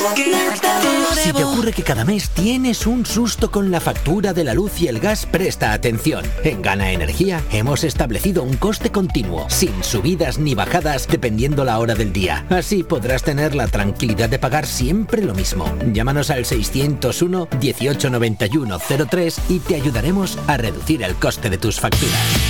Si te ocurre que cada mes tienes un susto con la factura de la luz y el gas, presta atención. En Gana Energía hemos establecido un coste continuo, sin subidas ni bajadas, dependiendo la hora del día. Así podrás tener la tranquilidad de pagar siempre lo mismo. Llámanos al 601 1891 03 y te ayudaremos a reducir el coste de tus facturas.